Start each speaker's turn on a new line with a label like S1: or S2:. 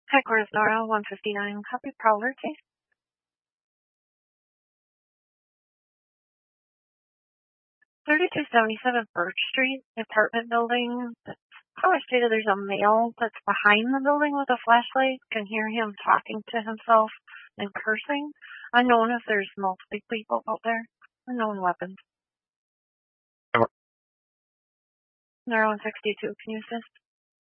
S1: Headquarters Nora, 159. Copy Prowler case. 3277 Birch Street, apartment building. Caller stated there's a male that's behind the building with a flashlight. Can hear him talking to himself and cursing. Unknown if there's multiple people out there. Unknown weapons. Nora 162, can you assist?